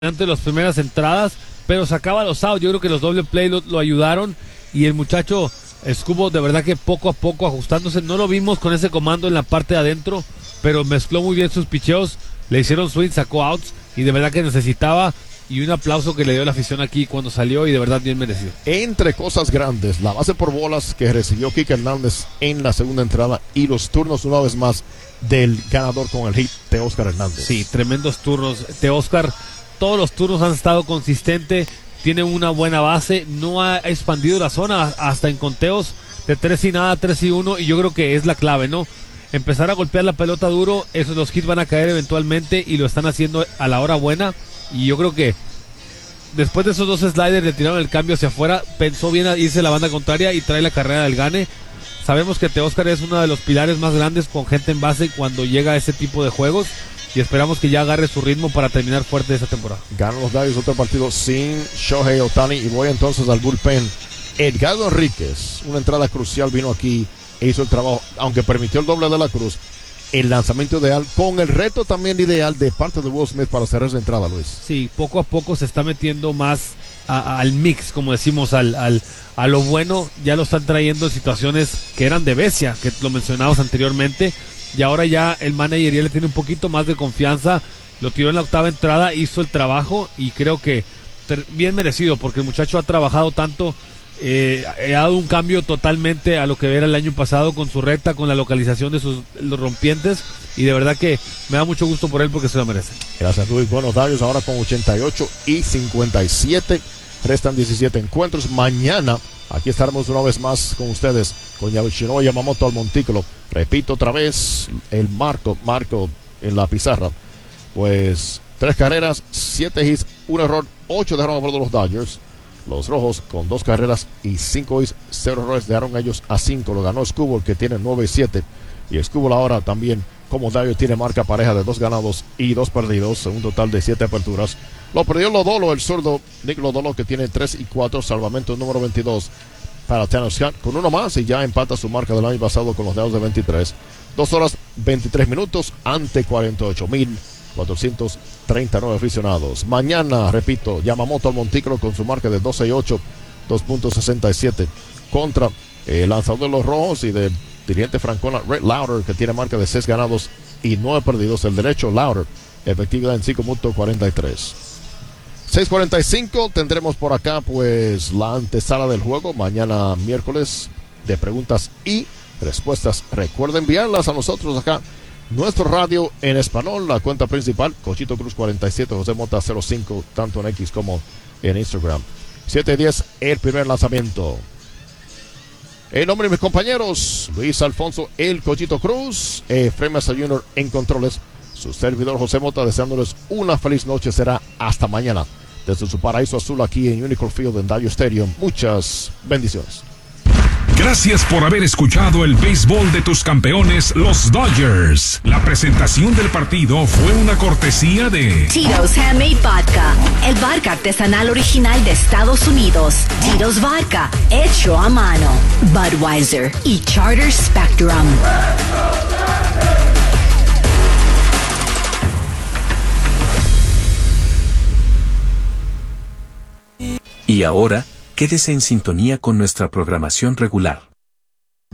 ante las primeras entradas, pero sacaba los outs. Yo creo que los doble play lo ayudaron y el muchacho estuvo de verdad que poco a poco ajustándose. No lo vimos con ese comando en la parte de adentro, pero mezcló muy bien sus picheos, le hicieron swing, sacó outs y de verdad que necesitaba. Y un aplauso que le dio la afición aquí cuando salió y de verdad bien merecido. Entre cosas grandes, la base por bolas que recibió Kike Hernández en la segunda entrada y los turnos una vez más del ganador con el hit de Oscar Hernández. Sí, tremendos turnos de Oscar. Todos los turnos han estado consistentes, tiene una buena base, no ha expandido la zona hasta en conteos de 3-0, 3-1 y yo creo que es la clave, ¿no? Empezar a golpear la pelota duro, esos los hits van a caer eventualmente y lo están haciendo a la hora buena. Y yo creo que después de esos dos sliders le tiraron el cambio hacia afuera, pensó bien a irse a la banda contraria y trae la carrera del gane. Sabemos que Teóscar es uno de los pilares más grandes con gente en base cuando llega a ese tipo de juegos y esperamos que ya agarre su ritmo para terminar fuerte esta temporada. Ganan los Dodgers otro partido sin Shohei Ohtani y voy entonces al bullpen. Edgardo Enríquez, una entrada crucial, vino aquí e hizo el trabajo, aunque permitió el doble de la Cruz. El lanzamiento ideal, con el reto también ideal de parte de Will Smith para cerrar esa entrada, Luis. Sí, poco a poco se está metiendo más al mix, como decimos, a lo bueno. Ya lo están trayendo en situaciones que eran de bestia, que lo mencionamos anteriormente. Y ahora ya el manager ya le tiene un poquito más de confianza. Lo tiró en la octava entrada, hizo el trabajo y creo que bien merecido, porque el muchacho ha trabajado tanto. Ha dado un cambio totalmente a lo que era el año pasado con su recta, con la localización de los rompientes y de verdad que me da mucho gusto por él porque se lo merece. Gracias, Luis. Buenos Dodgers ahora con 88 y 57, restan 17 encuentros. Mañana aquí estaremos una vez más con ustedes con Yoshinobu Yamamoto al montículo. Repito otra vez el marco en la pizarra, pues 3 carreras, 7 hits, 1 error, 8 dejaron a bordo los Dodgers. Los rojos con 2 carreras y 5 hits, 0 errores, dejaron ellos a 5. Lo ganó Skubal, que tiene 9-7. Y Skubal ahora también, como Dodgers, tiene marca pareja de 2 ganados y 2 perdidos, un total de 7 aperturas. Lo perdió Lodolo, el zurdo Nick Lodolo, que tiene 3-4, salvamento número 22 para Tanner Scott, con 1 más y ya empata su marca del año pasado con los Dodgers de 23. 2 horas 23 minutos ante 48,439 aficionados. Mañana, repito, Yamamoto al montículo con su marca de 12-8, 2.67 contra el lanzador de los rojos y de dirigente francona Red Lauder, que tiene marca de 6 ganados y 9 perdidos. El derecho Lauder, efectividad en 5.43. 6:45 tendremos por acá pues la antesala del juego mañana miércoles de preguntas y respuestas. Recuerden enviarlas a nosotros acá, nuestro radio en español, la cuenta principal, Cochito Cruz 47, José Mota 05, tanto en X como en Instagram. 7:10, el primer lanzamiento. En nombre de mis compañeros, Luis Alfonso, el Cochito Cruz, Efraín Mesa Jr. en controles, su servidor José Mota, deseándoles una feliz noche. Será hasta mañana, desde su paraíso azul aquí en Unicor Field en Dodger Stadium. Muchas bendiciones. Gracias por haber escuchado el béisbol de tus campeones, los Dodgers. La presentación del partido fue una cortesía de Tito's Handmade Vodka, el vodka artesanal original de Estados Unidos. Tito's Vodka, hecho a mano. Budweiser y Charter Spectrum. Y ahora, quédese en sintonía con nuestra programación regular.